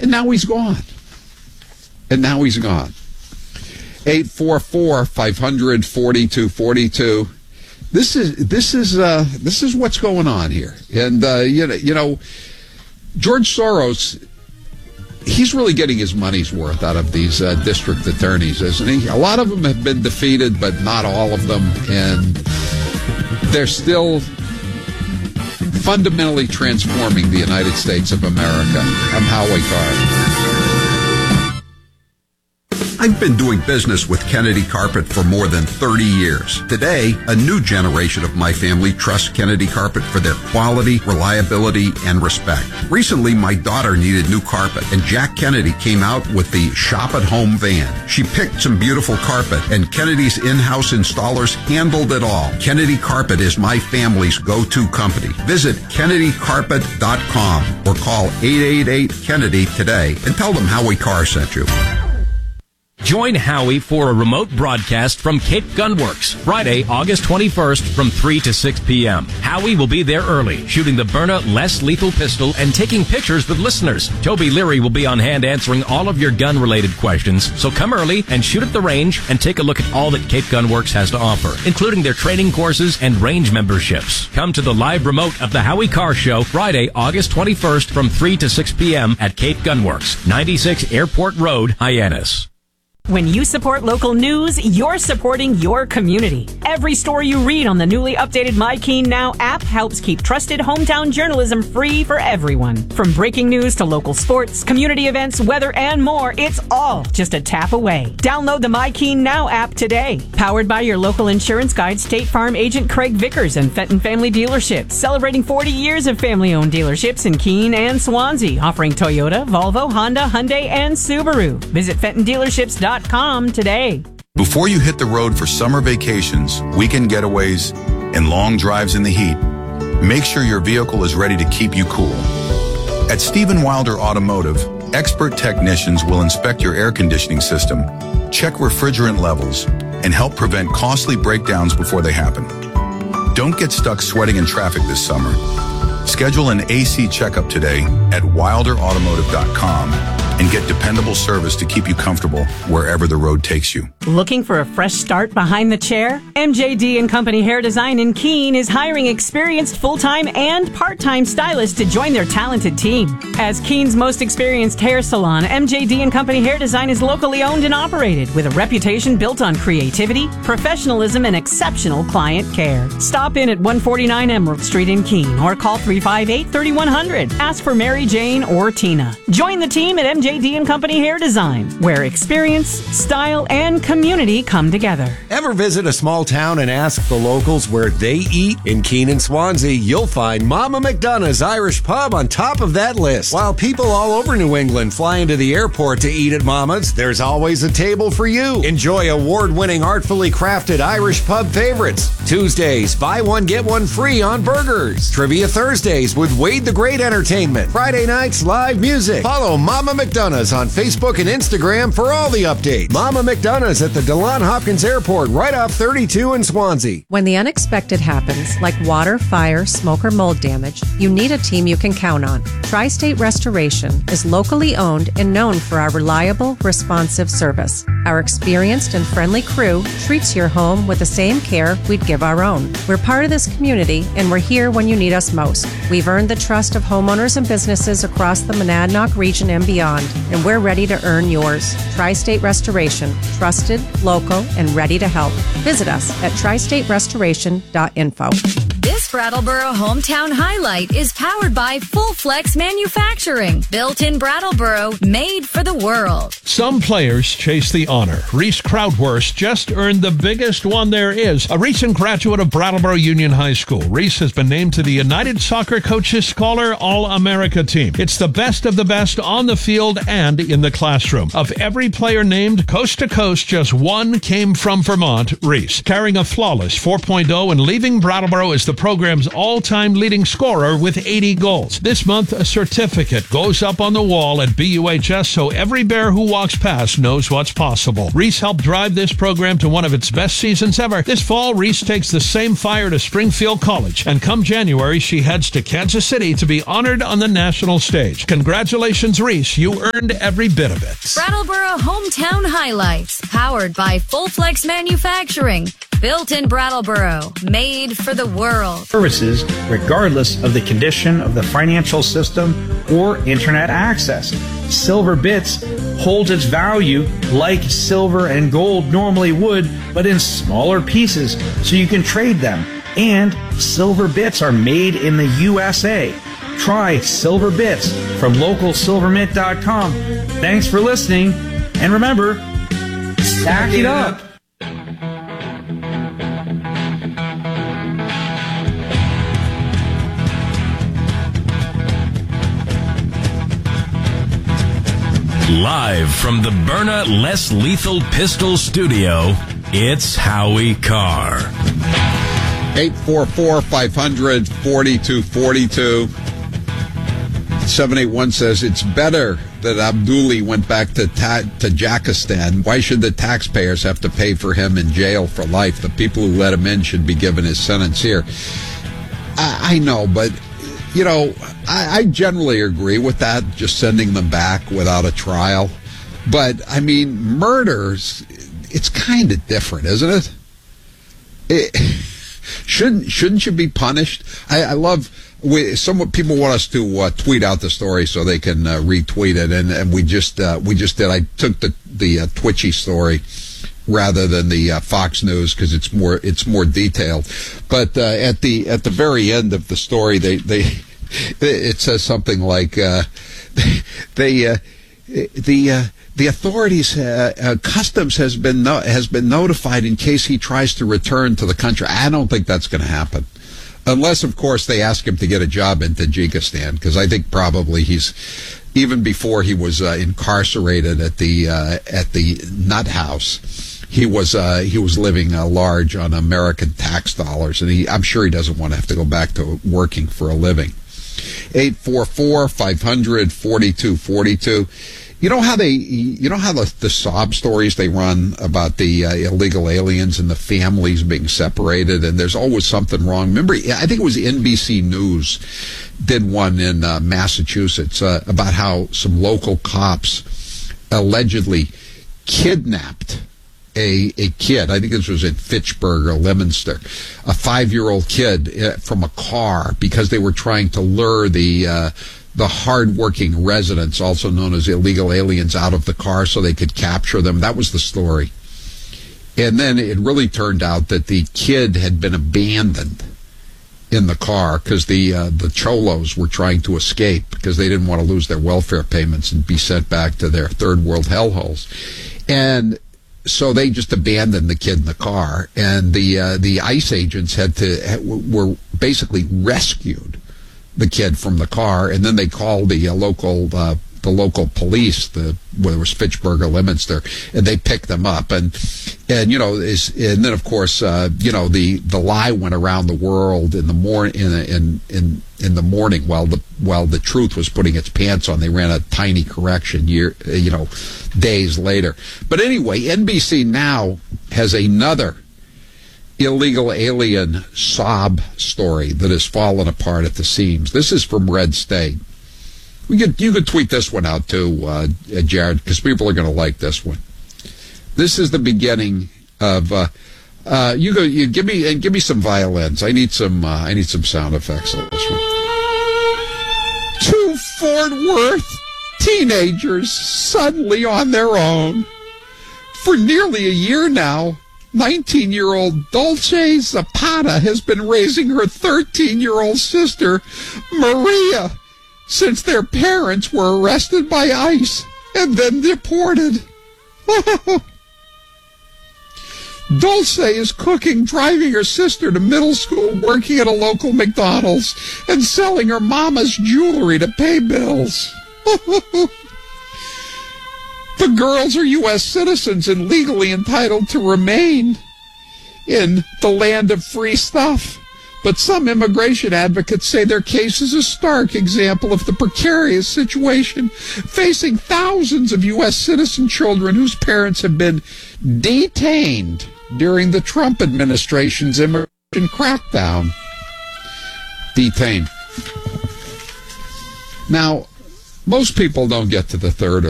And now he's gone. 844-500-4242. This is what's going on here. And George Soros, he's really getting his money's worth out of these district attorneys, isn't he? A lot of them have been defeated, but not all of them. And they're still fundamentally transforming the United States of America. I'm Howie Carr. I've been doing business with Kennedy Carpet for more than 30 years. Today, a new generation of my family trusts Kennedy Carpet for their quality, reliability, and respect. Recently, my daughter needed new carpet, and Jack Kennedy came out with the Shop at Home van. She picked some beautiful carpet, and Kennedy's in-house installers handled it all. Kennedy Carpet is my family's go-to company. Visit KennedyCarpet.com or call 888-KENNEDY today and tell them Howie Carr sent you. Join Howie for a remote broadcast from Cape Gunworks, Friday, August 21st from 3 to 6 p.m. Howie will be there early, shooting the Byrna less lethal pistol and taking pictures with listeners. Toby Leary will be on hand answering all of your gun-related questions, so come early and shoot at the range and take a look at all that Cape Gunworks has to offer, including their training courses and range memberships. Come to the live remote of the Howie Carr Show, Friday, August 21st from 3 to 6 p.m. at Cape Gunworks, 96 Airport Road, Hyannis. When you support local news, you're supporting your community. Every story you read on the newly updated My Keene Now app helps keep trusted hometown journalism free for everyone. From breaking news to local sports, community events, weather, and more, it's all just a tap away. Download the My Keene Now app today. Powered by your local insurance guide, State Farm agent Craig Vickers and Fenton Family Dealerships, celebrating 40 years of family-owned dealerships in Keene and Swansea, offering Toyota, Volvo, Honda, Hyundai, and Subaru. Visit FentonDealerships.com today. Before you hit the road for summer vacations, weekend getaways, and long drives in the heat, make sure your vehicle is ready to keep you cool. At Stephen Wilder Automotive, expert technicians will inspect your air conditioning system, check refrigerant levels, and help prevent costly breakdowns before they happen. Don't get stuck sweating in traffic this summer. Schedule an AC checkup today at wilderautomotive.com and get dependable service to keep you comfortable wherever the road takes you. Looking for a fresh start behind the chair? MJD & Company Hair Design in Keene is hiring experienced full-time and part-time stylists to join their talented team. As Keene's most experienced hair salon, MJD & Company Hair Design is locally owned and operated with a reputation built on creativity, professionalism, and exceptional client care. Stop in at 149 Emerald Street in Keene or call 358-3100. Ask for Mary Jane or Tina. Join the team at MJD & Company Hair Design, where experience, style, and community come together. Ever visit a small town and ask the locals where they eat? In Keene and Swansea, you'll find Mama McDonough's Irish Pub on top of that list. While people all over New England fly into the airport to eat at Mama's, there's always a table for you. Enjoy award-winning, artfully crafted Irish pub favorites. Tuesdays, buy one, get one free on burgers. Trivia Thursdays with Wade the Great Entertainment. Friday nights, live music. Follow Mama McDonough's on Facebook and Instagram for all the updates. Mama McDonough's at the DeLon Hopkins Airport, right off 32 in Swansea. When the unexpected happens, like water, fire, smoke, or mold damage, you need a team you can count on. Tri-State Restoration is locally owned and known for our reliable, responsive service. Our experienced and friendly crew treats your home with the same care we'd give our own. We're part of this community, and we're here when you need us most. We've earned the trust of homeowners and businesses across the Monadnock region and beyond, and we're ready to earn yours. Tri-State Restoration, trusted, local, and ready to help. Visit us at tristaterestoration.info. This Brattleboro Hometown Highlight is powered by Full Flex Manufacturing. Built in Brattleboro, made for the world. Some players chase the honor. Reese Krautwurst just earned the biggest one there is. A recent graduate of Brattleboro Union High School, Reese has been named to the United Soccer Coaches Scholar All-America team. It's the best of the best on the field and in the classroom. Of every player named coast to coast, just one came from Vermont, Reese. Carrying a flawless 4.0 and leaving Brattleboro as the program program's all-time leading scorer with 80 goals. This month, a certificate goes up on the wall at BUHS so every Bear who walks past knows what's possible. Reese helped drive this program to one of its best seasons ever. This fall, Reese takes the same fire to Springfield College, and come January, she heads to Kansas City to be honored on the national stage. Congratulations, Reese. You earned every bit of it. Brattleboro Hometown Highlights, powered by Full Flex Manufacturing. Built in Brattleboro, made for the world. Services regardless of the condition of the financial system or internet access. Silver Bits holds its value like silver and gold normally would, but in smaller pieces so you can trade them. And Silver Bits are made in the USA. Try Silver Bits from localsilvermint.com. Thanks for listening, and remember, stack it up. Live from the Byrna Less Lethal Pistol Studio, it's Howie Carr. 844-500-4242. 781 says, it's better that Abduli went back to Tajikistan. Why should the taxpayers have to pay for him in jail for life? The people who let him in should be given his sentence here. I know, but... You know, I generally agree with that, just sending them back without a trial. But, I mean, murders, it's kind of different, isn't it? Shouldn't you be punished? I love, some people want us to tweet out the story so they can retweet it, and we just did. I took the Twitchy story rather than the Fox News because it's more detailed. But at the very end of the story, it says something like the authorities, customs has been notified in case he tries to return to the country. I don't think that's going to happen. Unless, of course, they ask him to get a job in Tajikistan, because I think probably he's, even before he was incarcerated at the Nut House, he was living large on American tax dollars, and I'm sure he doesn't want to have to go back to working for a living. 844-500-4242. You know how the sob stories they run about the illegal aliens and the families being separated, and there's always something wrong. Remember, I think it was NBC News did one in Massachusetts about how some local cops allegedly kidnapped a kid. I think this was in Fitchburg or Leominster, a 5-year-old kid from a car because they were trying to lure the hard-working residents, also known as illegal aliens, out of the car so they could capture them. That was the story. And then it really turned out that the kid had been abandoned in the car because the cholos were trying to escape because they didn't want to lose their welfare payments and be sent back to their third world hellholes. And so they just abandoned the kid in the car, and the ICE agents were basically rescued the kid from the car, and then they called the local police, whether it was Fitchburg or Leominster, and they picked them up, and then of course the lie went around the world in the morning while the truth was putting its pants on. They ran a tiny correction days later. But anyway, NBC now has another illegal alien sob story that has fallen apart at the seams. This is from Red State. You could tweet this one out too, Jared, because people are going to like this one. This is the beginning of. You give me some violins. I need some sound effects on this one. 2 Fort Worth teenagers suddenly on their own. For nearly a year now, 19-year-old Dulce Zapata has been raising her 13-year-old sister, Maria, since their parents were arrested by ICE and then deported. Dulce is cooking, driving her sister to middle school, working at a local McDonald's, and selling her mama's jewelry to pay bills. The girls are U.S. citizens and legally entitled to remain in the land of free stuff. But some immigration advocates say their case is a stark example of the precarious situation facing thousands of U.S. citizen children whose parents have been detained during the Trump administration's immigration crackdown. Detained. Now, most people don't get to the third or